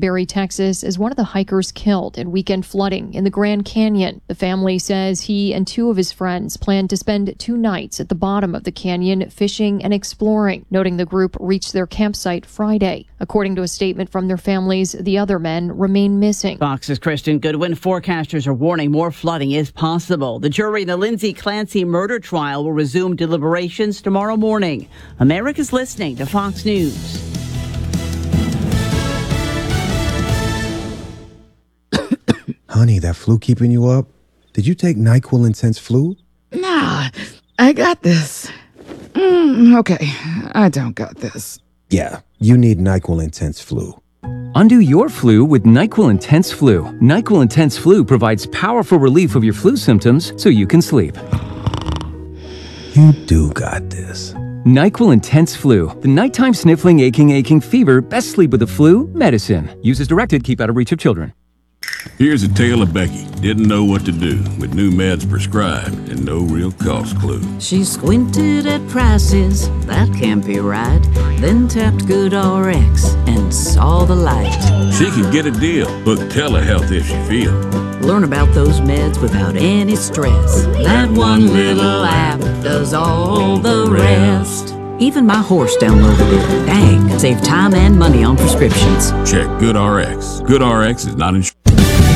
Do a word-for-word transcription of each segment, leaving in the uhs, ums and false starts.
Granbury, Texas, is one of the hikers killed in weekend flooding in the Grand Canyon. The family says he and two of his friends plan to spend two nights at the bottom of the canyon fishing and exploring, noting the group reached their campsite Friday. According to a statement from their families, the other men remain missing. Fox's Kristen Goodwin. Forecasters are warning more flooding is possible. The jury in the Lindsay Clancy murder trial will resume deliberations tomorrow morning. America's listening to Fox News. Honey, that flu keeping you up? Did you take NyQuil Intense Flu? Nah, I got this. Mm, okay, I don't got this. Yeah, you need NyQuil Intense Flu. Undo your flu with NyQuil Intense Flu. NyQuil Intense Flu provides powerful relief of your flu symptoms so you can sleep. You do got this. NyQuil Intense Flu. The nighttime sniffling, aching, aching fever. Best sleep with the flu medicine. Use as directed. Keep out of reach of children. Here's a tale of Becky. Didn't know what to do with new meds prescribed and no real cost clue. She squinted at prices, that can't be right. Then tapped GoodRx and saw the light. She could get a deal. Book telehealth if she feel. Learn about those meds without any stress. That one little app does all the rest. Even my horse downloaded it. Dang, save time and money on prescriptions. Check GoodRx. GoodRx is not insured.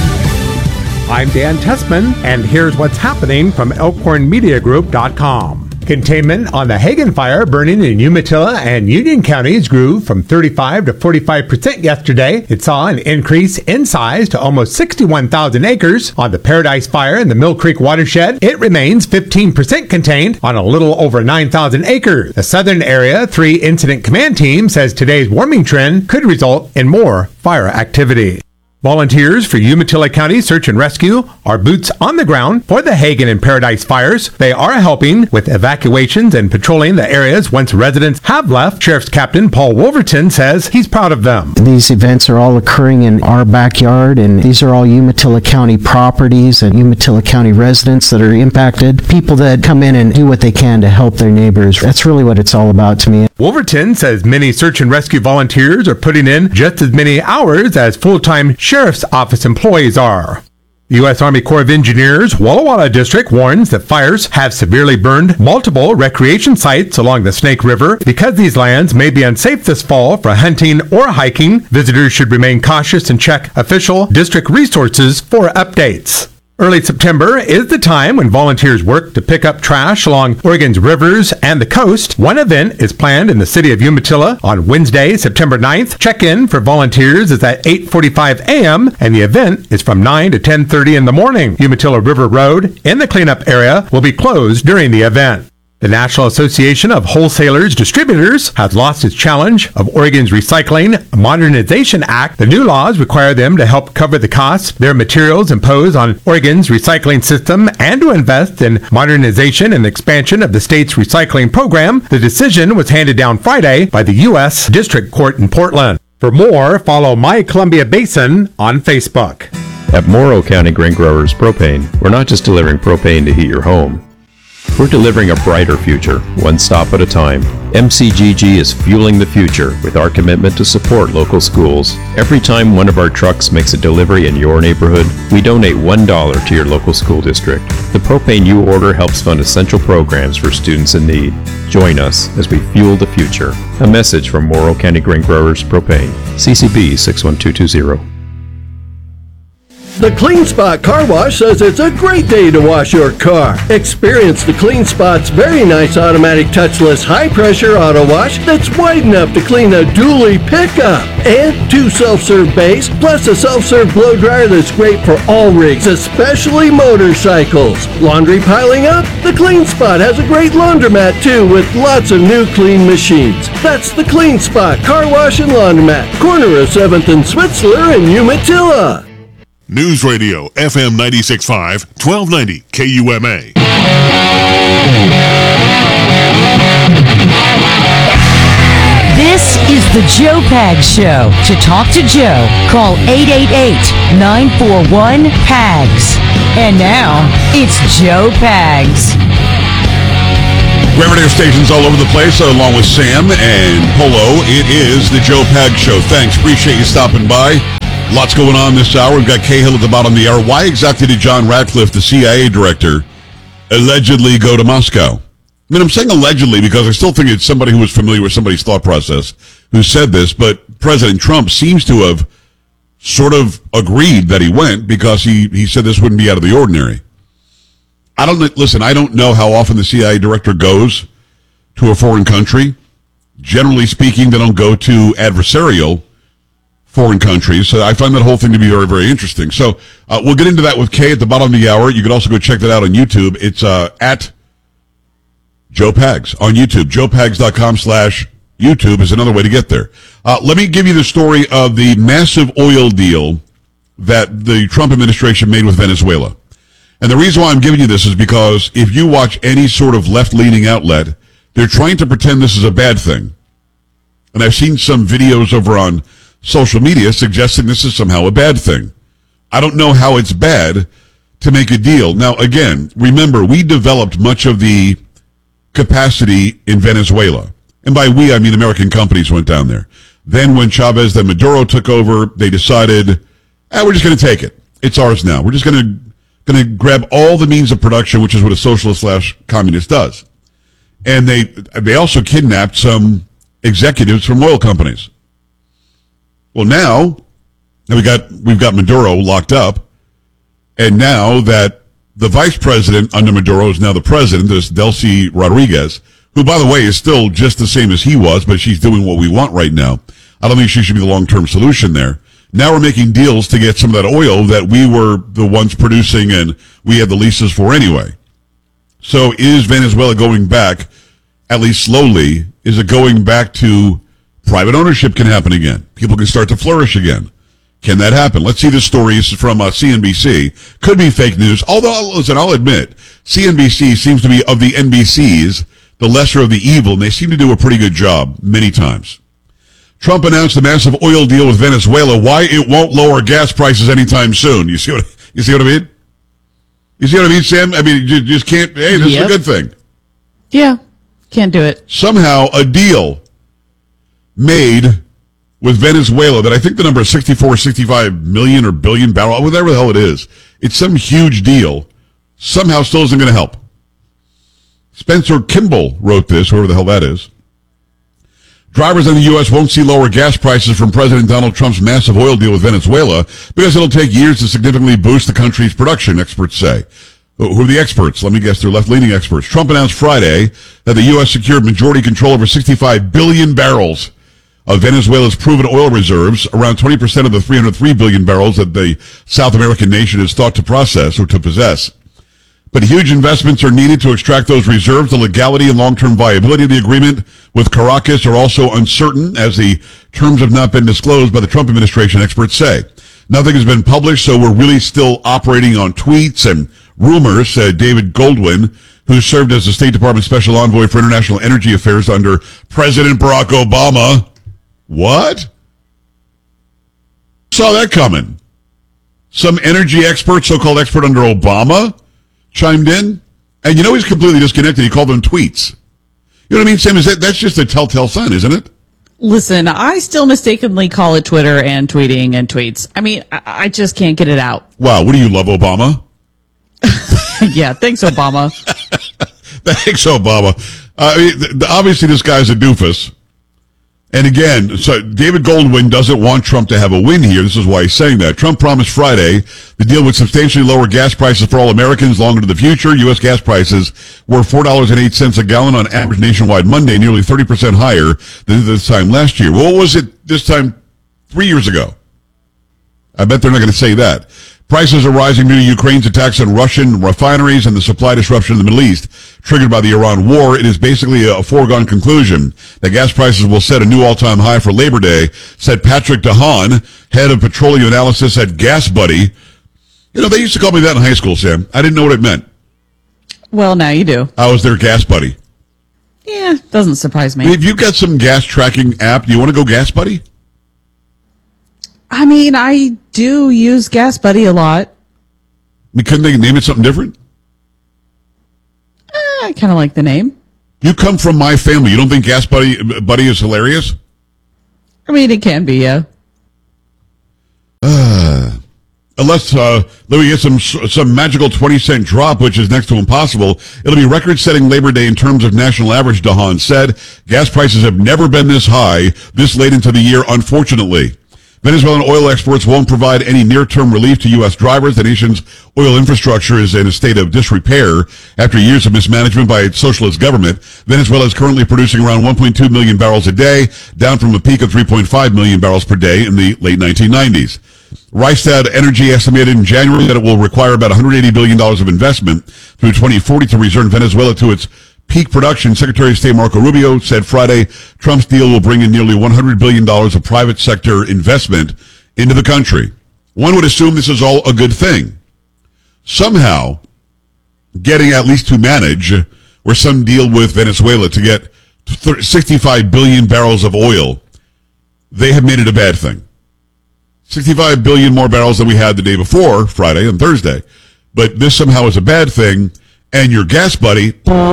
I'm Dan Tessman, and here's what's happening from elkhorn media group dot com. Containment on the Hagen fire burning in Umatilla and Union counties grew from thirty-five to forty-five percent yesterday. It saw an increase in size to almost sixty-one thousand acres. On the Paradise fire in the Mill Creek watershed, it remains fifteen percent contained on a little over nine thousand acres. The Southern Area three Incident Command Team says today's warming trend could result in more fire activity. Volunteers for Umatilla County Search and Rescue are boots on the ground for the Hagen and Paradise fires. They are helping with evacuations and patrolling the areas once residents have left. Sheriff's Captain Paul Wolverton says he's proud of them. These events are all occurring in our backyard, and these are all Umatilla County properties and Umatilla County residents that are impacted. People that come in and do what they can to help their neighbors. That's really what it's all about to me. Wolverton says many search and rescue volunteers are putting in just as many hours as full-time Sheriff's Office employees are. The U S Army Corps of Engineers Walla Walla District warns that fires have severely burned multiple recreation sites along the Snake River. Because these lands may be unsafe this fall for hunting or hiking, visitors should remain cautious and check official district resources for updates. Early September is the time when volunteers work to pick up trash along Oregon's rivers and the coast. One event is planned in the city of Umatilla on Wednesday, September ninth. Check-in for volunteers is at eight forty-five a.m. and the event is from nine to ten thirty in the morning. Umatilla River Road in the cleanup area will be closed during the event. The National Association of Wholesalers Distributors has lost its challenge of Oregon's Recycling Modernization Act. The new laws require them to help cover the costs their materials impose on Oregon's recycling system and to invest in modernization and expansion of the state's recycling program. The decision was handed down Friday by the U S District Court in Portland. For more, follow My Columbia Basin on Facebook. At Morrow County Grain Growers Propane, we're not just delivering propane to heat your home. We're delivering a brighter future, one stop at a time. M C G G is fueling the future with our commitment to support local schools. Every time one of our trucks makes a delivery in your neighborhood, we donate one dollar to your local school district. The propane you order helps fund essential programs for students in need. Join us as we fuel the future. A message from Morrow County Grain Growers Propane. C C B six one two two zero. The Clean Spot Car Wash says it's a great day to wash your car. Experience the Clean Spot's very nice automatic touchless high-pressure auto wash that's wide enough to clean a dually pickup. And two self-serve bays, plus a self-serve blow dryer that's great for all rigs, especially motorcycles. Laundry piling up? The Clean Spot has a great laundromat too with lots of new clean machines. That's the Clean Spot Car Wash and Laundromat, corner of seventh and Switzler in Umatilla. News Radio, F M ninety-six point five, twelve ninety K U M A. This is the Joe Pags Show. To talk to Joe, call eight eight eight, nine four one, P A G S. And now, it's Joe Pags. Grand radio stations all over the place, along with Sam and Polo. It is the Joe Pags Show. Thanks. Appreciate you stopping by. Lots going on this hour. We've got Cahill at the bottom of the hour. Why exactly did John Ratcliffe, the C I A director, allegedly go to Moscow? I mean, I'm saying allegedly because I still think it's somebody who was familiar with somebody's thought process who said this, but President Trump seems to have sort of agreed that he went because he, he said this wouldn't be out of the ordinary. I don't, listen, I don't know how often the C I A director goes to a foreign country. Generally speaking, they don't go to adversarial foreign countries. So I find that whole thing to be very, very interesting. So uh, we'll get into that with Kay at the bottom of the hour. You can also go check that out on YouTube. It's uh, at Joe Pags on YouTube. joepags.com slash YouTube is another way to get there. Uh, let me give you the story of the massive oil deal that the Trump administration made with Venezuela. And the reason why I'm giving you this is because if you watch any sort of left-leaning outlet, they're trying to pretend this is a bad thing. And I've seen some videos over on social media suggesting this is somehow a bad thing. I don't know how it's bad to make a deal. Now, again, remember, we developed much of the capacity in Venezuela. And by we, I mean American companies went down there. Then when Chavez, then Maduro took over, they decided, eh, we're just going to take it. It's ours now. We're just going to going to grab all the means of production, which is what a socialist slash communist does. And they they also kidnapped some executives from oil companies. Well, now we got we've got Maduro locked up, and now that the vice president under Maduro is now the president, this Delcy Rodriguez, who, by the way, is still just the same as he was, but she's doing what we want right now. I don't think she should be the long-term solution there. Now we're making deals to get some of that oil that we were the ones producing and we had the leases for anyway. So is Venezuela going back, at least slowly, is it going back to private ownership can happen again? People can start to flourish again. Can that happen? Let's see the stories from uh, C N B C. Could be fake news, although, listen, I'll admit, C N B C seems to be, of the N B Cs, the lesser of the evil, and they seem to do a pretty good job many times. Trump announced a massive oil deal with Venezuela. Why it won't lower gas prices anytime soon? You see what you see what I mean? You see what I mean, Sam? I mean, you just can't. Hey, this yep. is a good thing. Yeah, can't do it. Somehow, a deal made with Venezuela that I think the number is sixty-four, sixty-five million or billion barrel, whatever the hell it is. It's some huge deal. Somehow, still isn't going to help. Spencer Kimball wrote this, whoever the hell that is. Drivers in the U S won't see lower gas prices from President Donald Trump's massive oil deal with Venezuela because it'll take years to significantly boost the country's production, experts say. Who are the experts? Let me guess, they're left-leaning experts. Trump announced Friday that the U S secured majority control over sixty-five billion barrels of Venezuela's proven oil reserves, around twenty percent of the three hundred three billion barrels that the South American nation is thought to process or to possess. But huge investments are needed to extract those reserves. The legality and long-term viability of the agreement with Caracas are also uncertain, as the terms have not been disclosed by the Trump administration, experts say. Nothing has been published, so we're really still operating on tweets and rumors, said David Goldwyn, who served as the State Department Special Envoy for International Energy Affairs under President Barack Obama. What? Saw that coming. Some energy expert, so-called expert under Obama, chimed in, and you know he's completely disconnected. He called them tweets. You know what I mean, Sam? Is that that's just a telltale sign, isn't it? Listen, I still mistakenly call it Twitter and tweeting and tweets. I mean, I, I just can't get it out. Wow, what do you love, Obama? Yeah, thanks, Obama. Thanks, Obama. Uh, I mean, th- obviously, this guy's a doofus. And again, so David Goldwyn doesn't want Trump to have a win here. This is why he's saying that. Trump promised Friday the deal would substantially lower gas prices for all Americans long into the future. U S gas prices were four dollars and eight cents a gallon on average nationwide Monday, nearly thirty percent higher than this time last year. Well, what was it this time three years ago? I bet they're not going to say that. Prices are rising due to Ukraine's attacks on Russian refineries and the supply disruption in the Middle East triggered by the Iran war. It is basically a foregone conclusion that gas prices will set a new all-time high for Labor Day, said Patrick DeHaan, head of petroleum analysis at Gas Buddy. You know, they used to call me that in high school, Sam. I didn't know what it meant. Well, now you do. I was their Gas Buddy. Yeah, doesn't surprise me. If you've got some gas tracking app, do you want to go Gas Buddy? I mean, I do use Gas Buddy a lot. I mean, couldn't they name it something different? Uh, I kind of like the name. You come from my family. You don't think Gas Buddy, Buddy is hilarious? I mean, it can be, yeah. Uh, unless uh, we get some some magical twenty cent drop, which is next to impossible, it'll be record-setting Labor Day in terms of national average, DeHaan said. Gas prices have never been this high this late into the year, unfortunately. Venezuelan oil exports won't provide any near-term relief to U S drivers. The nation's oil infrastructure is in a state of disrepair after years of mismanagement by its socialist government. Venezuela is currently producing around one point two million barrels a day, down from a peak of three point five million barrels per day in the late nineteen nineties. Rystad Energy estimated in January that it will require about one hundred eighty billion dollars of investment through twenty forty to return Venezuela to its peak production. Secretary of State Marco Rubio said Friday Trump's deal will bring in nearly one hundred billion dollars of private sector investment into the country. One would assume this is all a good thing. Somehow, getting at least to manage or some deal with Venezuela to get sixty-five billion barrels of oil, they have made it a bad thing. sixty-five billion more barrels than we had the day before, Friday and Thursday. But this somehow is a bad thing, and your gas buddy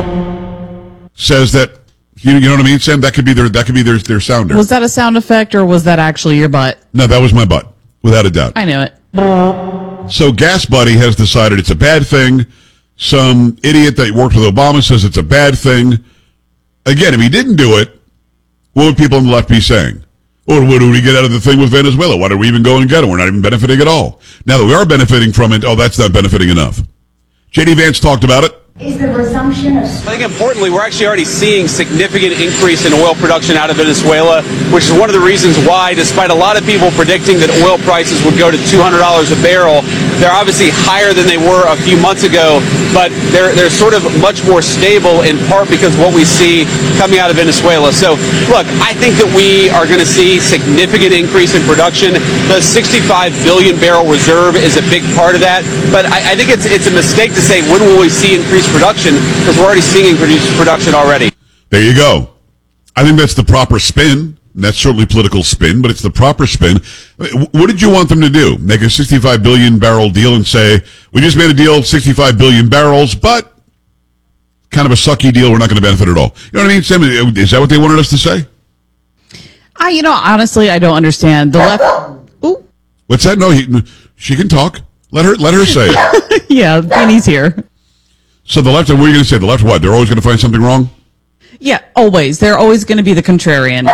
says that, you, you know what I mean, Sam? That could be their that could be their their sounder. Was that a sound effect, or was that actually your butt? No, that was my butt, without a doubt. I knew it. So Gas Buddy has decided it's a bad thing. Some idiot that worked with Obama says it's a bad thing. Again, if he didn't do it, what would people on the left be saying? Or what do we get out of the thing with Venezuela? Why did we even go and get it? We're not even benefiting at all. Now that we are benefiting from it, oh, that's not benefiting enough. J D Vance talked about it. Is the resumption of... I think importantly, we're actually already seeing significant increase in oil production out of Venezuela, which is one of the reasons why, despite a lot of people predicting that oil prices would go to two hundred dollars a barrel, they're obviously higher than they were a few months ago, but they're they're sort of much more stable, in part because of what we see coming out of Venezuela. So, look, I think that we are going to see significant increase in production. The sixty-five billion barrel reserve is a big part of that, but I, I think it's it's a mistake to say when will we see increased production, because we're already seeing increased production already. There you go. I think that's the proper spin. That's certainly political spin, but it's the proper spin. What did you want them to do? Make a sixty-five billion barrel deal and say, we just made a deal, sixty-five billion barrels, but kind of a sucky deal. We're not going to benefit at all. You know what I mean, Sam? Is that what they wanted us to say? I, you know, honestly, I don't understand. The left... Ooh. What's that? No, he, she can talk. Let her, let her say it. Yeah, Benny's here. So the left, what are you going to say? The left what? They're always going to find something wrong? Yeah, always. They're always going to be the contrarian.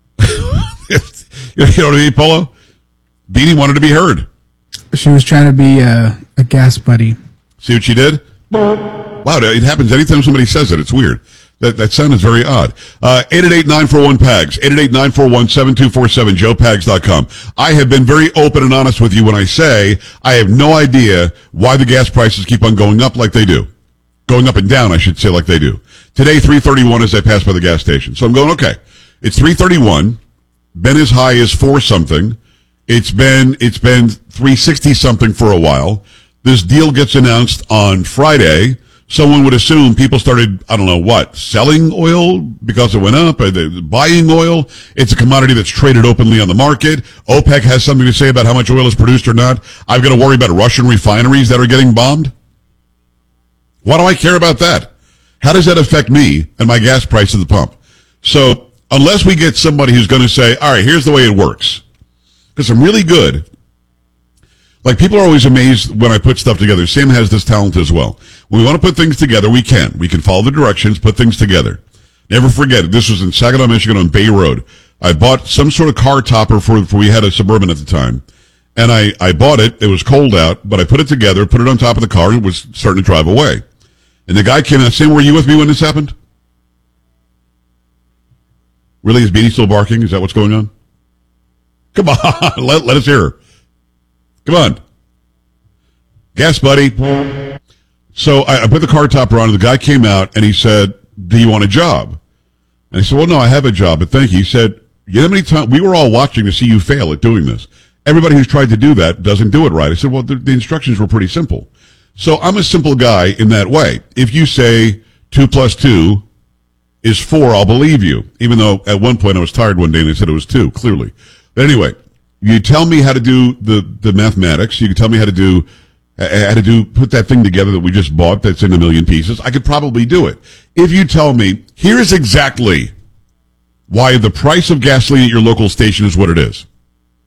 You know what I mean, Polo? Beanie wanted to be heard. She was trying to be uh, a gas buddy. See what she did? Wow, it happens anytime somebody says it. It's weird. That that sound is very odd. Uh, eight eight eight, nine four one, P A G S, eight eight eight, nine four one, seven two four seven, joe pags dot com. I have been very open and honest with you when I say I have no idea why the gas prices keep on going up like they do. Going up and down, I should say, like they do. Today, three thirty-one as I pass by the gas station. So I'm going, okay, it's three thirty-one. Been as high as four something. It's been, it's been three sixty something for a while. This deal gets announced on Friday. Someone would assume people started, I don't know what, selling oil because it went up, or they're buying oil. It's a commodity that's traded openly on the market. OPEC has something to say about how much oil is produced or not. I've got to worry about Russian refineries that are getting bombed. Why do I care about that? How does that affect me and my gas price at the pump? So unless we get somebody who's going to say, all right, here's the way it works, because I'm really good. Like, people are always amazed when I put stuff together. Sam has this talent as well. When we want to put things together, we can. We can follow the directions, put things together. Never forget it. This was in Saginaw, Michigan on Bay Road. I bought some sort of car topper for, for we had a Suburban at the time. And I, I bought it. It was cold out, but I put it together, put it on top of the car, and it was starting to drive away. And the guy came out. Sam, were you with me when this happened? Really? Is Beanie still barking? Is that what's going on? Come on. let, let us hear her. Come on. Gas buddy. So I, I put the car topper on, and the guy came out, and he said, do you want a job? And I said, well, no, I have a job, but thank you. He said, you know how many times, we were all watching to see you fail at doing this. Everybody who's tried to do that doesn't do it right. I said, well, the, the instructions were pretty simple. So I'm a simple guy in that way. If you say two plus two is four, I'll believe you. Even though at one point I was tired one day and I said it was two, clearly. But anyway, you tell me how to do the, the mathematics. You can tell me how to do, how to do, put that thing together that we just bought that's in a million pieces. I could probably do it. If you tell me, here's exactly why the price of gasoline at your local station is what it is.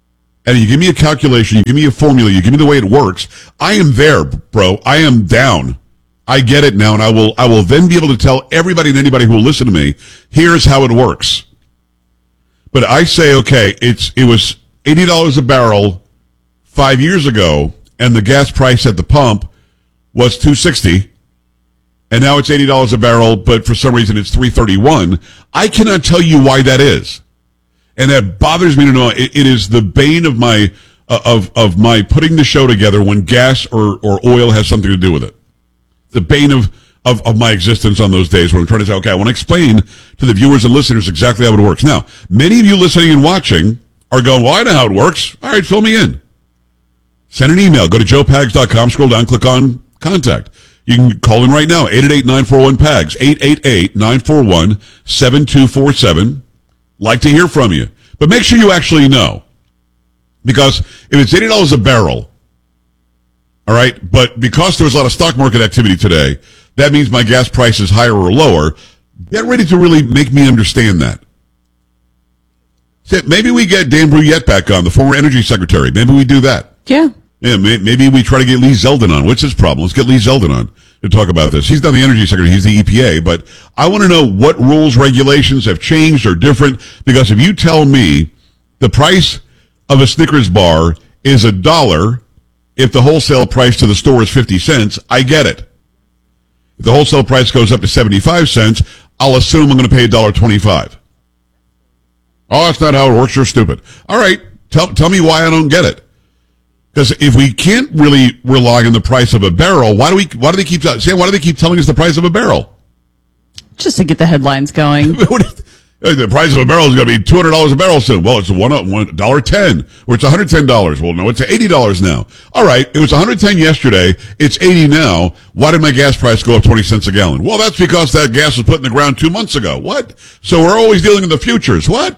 and you give me a calculation, you give me a formula, you give me the way it works, I am there, bro. I am down. I get it now, and I will I will then be able to tell everybody and anybody who will listen to me, here's how it works. But I say, okay, it's it was eighty dollars a barrel five years ago, and the gas price at the pump was two sixty, and now it's eighty dollars a barrel, but for some reason it's three thirty-one. I cannot tell you why that is. And that bothers me to know. It, it is the bane of my uh, of of my putting the show together when gas or, or oil has something to do with it. The bane of, of, of my existence on those days when I'm trying to say, okay, I want to explain to the viewers and listeners exactly how it works. Now, many of you listening and watching are going, well, I know how it works. All right, fill me in. Send an email. Go to joe pags dot com, scroll down, click on contact. You can call in right now, eight eight eight, nine four one, P A G S, eight eight eight, nine four one, seven two four seven. Like to hear from you. But make sure you actually know. Because if it's eighty dollars a barrel, all right, but because there was a lot of stock market activity today, that means my gas price is higher or lower. Get ready to really make me understand that. Maybe we get Dan Brouillette back on, the former energy secretary. Maybe we do that. Yeah. Yeah, maybe we try to get Lee Zeldin on. What's his problem? Let's get Lee Zeldin on to talk about this. He's not the energy secretary. He's the E P A. But I want to know what rules, regulations have changed or different. Because if you tell me the price of a Snickers bar is a dollar, if the wholesale price to the store is fifty cents, I get it. If the wholesale price goes up to seventy-five cents, I'll assume I'm going to pay one dollar twenty-five. Oh, that's not how it works. You're stupid. All right. Tell, tell me why I don't get it. Because if we can't really rely on the price of a barrel, why do we? Why do they keep saying? Why do they keep telling us the price of a barrel? Just to get the headlines going. The price of a barrel is going to be two hundred dollars a barrel soon. Well, it's one dollar ten, or it's one hundred ten dollars. Well, no, it's eighty dollars now. All right, it was one hundred ten yesterday. It's eighty now. Why did my gas price go up twenty cents a gallon? Well, that's because that gas was put in the ground two months ago. What? So we're always dealing in the futures. What?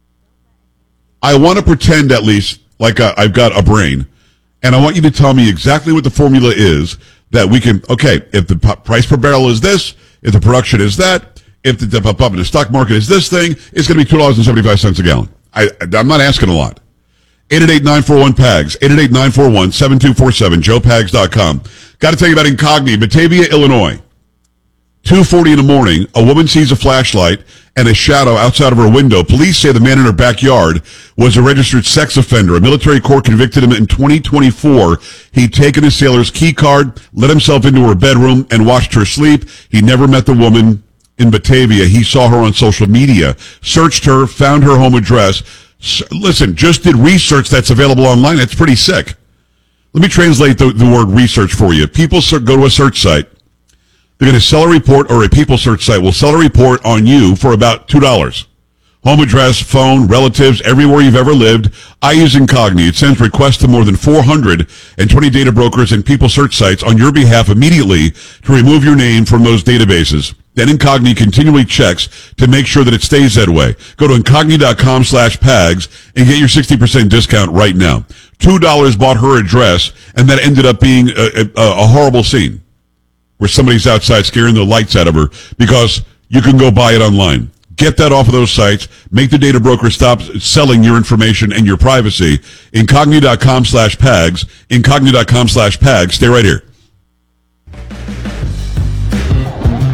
I want to pretend at least like I, I've got a brain. And I want you to tell me exactly what the formula is that we can, okay, if the p- price per barrel is this, if the production is that, if the, the pump in the stock market is this thing, it's going to be two dollars and seventy-five cents a gallon. I, I'm not asking a lot. eight eight eight, nine four one, P A G S, eight eight eight, nine four one, seven two four seven, joe pags dot com. Got to tell you about Incogni, Batavia, Illinois. two forty in the morning, a woman sees a flashlight and a shadow outside of her window. Police say the man in her backyard was a registered sex offender. A military court convicted him in twenty twenty-four. He'd taken his sailor's key card, let himself into her bedroom, and watched her sleep. He never met the woman in Batavia. He saw her on social media, searched her, found her home address. Listen, just did research that's available online. That's pretty sick. Let me translate the, the word research for you. People go to a search site. They're going to sell a report, or a people search site will sell a report on you for about two dollars. Home address, phone, relatives, everywhere you've ever lived. I use Incogni. It sends requests to more than four hundred twenty data brokers and people search sites on your behalf immediately to remove your name from those databases. Then Incogni continually checks to make sure that it stays that way. Go to Incogni.com slash PAGS and get your sixty percent discount right now. two dollars bought her address, and that ended up being a, a, a horrible scene where somebody's outside scaring the lights out of her because you can go buy it online. Get that off of those sites. Make the data broker stop selling your information and your privacy. Incogni.com slash PAGS. Incogni.com slash PAGS. Stay right here.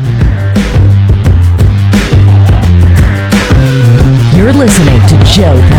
You're listening to Joe